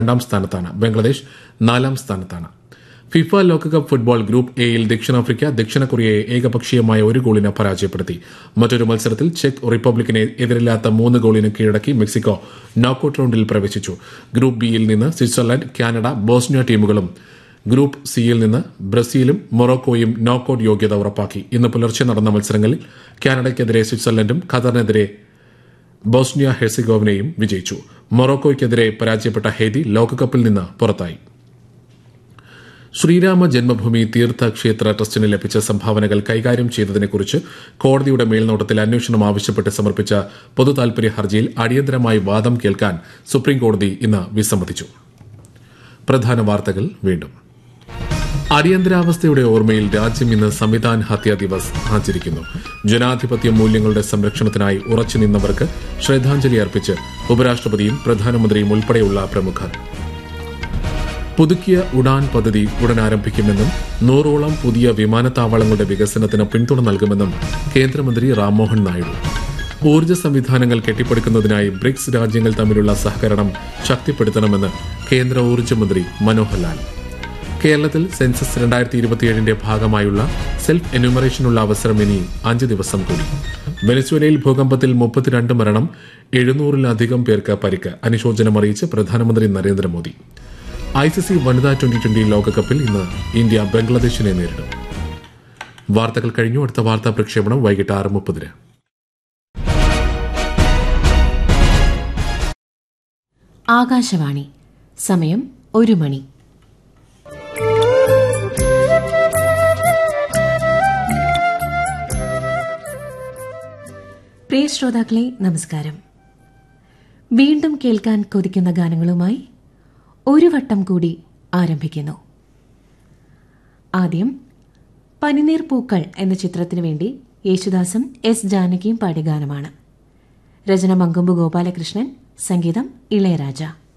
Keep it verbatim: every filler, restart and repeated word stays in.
രണ്ടാം സ്ഥാനത്താണ്. ബംഗ്ലാദേശ് നാലാം സ്ഥാനത്താണ്. ഫിഫ ലോകകപ്പ് ഫുട്ബോൾ ഗ്രൂപ്പ് എയിൽ ദക്ഷിണാഫ്രിക്ക ദക്ഷിണ കൊറിയയെ ഏകപക്ഷീയമായ ഒരു ഗോളിന് പരാജയപ്പെടുത്തി. മറ്റൊരു മത്സരത്തിൽ ചെക്ക് റിപ്പബ്ലിക്കിനെ എതിരില്ലാത്ത മൂന്ന് ഗോളിന് കീഴടക്കി മെക്സിക്കോ നോക്കൌട്ട് റൌണ്ടിൽ പ്രവേശിച്ചു. ഗ്രൂപ്പ് ബിയിൽ നിന്ന് സ്വിറ്റ്സർലൻഡ്, കാനഡ, ബോസ്നിയ ടീമുകളും ഗ്രൂപ്പ് സിയിൽ നിന്ന് ബ്രസീലും മൊറോക്കോയും നോക്കൌട്ട് യോഗ്യത ഉറപ്പാക്കി. ഇന്ന് പുലർച്ചെ നടന്ന മത്സരങ്ങളിൽ കാനഡയ്ക്കെതിരെ സ്വിറ്റ്സർലൻഡും ഖത്തറിനെതിരെ ബോസ്നിയ ഹെർസിഗോവിനയും വിജയിച്ചു. മൊറോക്കോയ്ക്കെതിരെ പരാജയപ്പെട്ട ഹെയ്തി ലോകകപ്പിൽ നിന്ന് പുറത്തായി. ശ്രീരാമ ജന്മഭൂമി തീർത്ഥക്ഷേത്ര ട്രസ്റ്റിന് ലഭിച്ച സംഭാവനകൾ കൈകാര്യം ചെയ്തതിനെക്കുറിച്ച് കോടതിയുടെ മേൽനോട്ടത്തിൽ അന്വേഷണം ആവശ്യപ്പെട്ട് സമർപ്പിച്ച പൊതുതാൽപര്യ ഹർജിയിൽ അടിയന്തരമായി വാദം കേൾക്കാൻ സുപ്രീംകോടതി ഇന്ന് വിസമ്മതിച്ചു. പ്രധാന വാർത്തകൾ വീണ്ടും. അടിയന്തരാവസ്ഥയുടെ ഓർമ്മയിൽ രാജ്യം ഇന്ന് സംവിധാൻ ഹത്യാ ദിവസ് ആചരിക്കുന്നു. ജനാധിപത്യ മൂല്യങ്ങളുടെ സംരക്ഷണത്തിനായി ഉറച്ചുനിന്നവർക്ക് ശ്രദ്ധാഞ്ജലി അർപ്പിച്ച് ഉപരാഷ്ട്രപതിയും പ്രധാനമന്ത്രിയും ഉൾപ്പെടെയുള്ള പ്രമുഖർ. പുതുക്കിയ ഉഡാൻ പദ്ധതി ഉടൻ ആരംഭിക്കുമെന്നും നൂറോളം പുതിയ വിമാനത്താവളങ്ങളുടെ വികസനത്തിന് പിന്തുണ നൽകുമെന്നും കേന്ദ്രമന്ത്രി റാംമോഹൻ നായിഡു. ഊർജ്ജ സംവിധാനങ്ങൾ കെട്ടിപ്പടുക്കുന്നതിനായി ബ്രിക്സ് രാജ്യങ്ങൾ തമ്മിലുള്ള സഹകരണം ശക്തിപ്പെടുത്തണമെന്ന് കേന്ദ്ര ഊർജ്ജമന്ത്രി മനോഹർ ലാൽ. കേരളത്തിൽ സെൻസസ് രണ്ടായിരത്തി ഇരുപത്തിയേഴിന്റെ ഭാഗമായുള്ള സെൽഫ് എന്യൂമറേഷനുള്ള അവസരം ഇനി അഞ്ച് ദിവസം കൂടി. വെനസ്വേലയിൽ ഭൂകമ്പത്തിൽ മുപ്പത്തിരണ്ട് മരണം, എഴുന്നൂറിലധികം പേർക്ക് പരിക്ക്. അനുശോചനം അറിയിച്ച് പ്രധാനമന്ത്രി നരേന്ദ്രമോദി. ഐസിസി വനിതാ ട്വന്റി ട്വന്റി ലോകകപ്പിൽ ഇന്ന് ഇന്ത്യ ബംഗ്ലാദേശിനെ നേരിടും. വാർത്തകൾ കഴിഞ്ഞു. അടുത്ത വാർത്താ പ്രക്ഷേപണം വൈകിട്ട് ആറ് മുപ്പതിന്. ആകാശവാണി. സമയം ഒരു മണി. പ്രിയ ശ്രോതാക്കളെ, നമസ്കാരം. വീണ്ടും കേൾക്കാൻ കൊതിക്കുന്ന ഗാനങ്ങളുമായി ഒരു വട്ടം കൂടി ആരംഭിക്കുന്നു. ആദ്യം പനിനീർ പൂക്കൾ എന്ന ചിത്രത്തിനു വേണ്ടി യേശുദാസും എസ് ജാനകിയും പാടിയ ഗാനമാണ്. രചന മങ്കൊമ്പ് ഗോപാലകൃഷ്ണൻ, സംഗീതം ഇളയരാജ.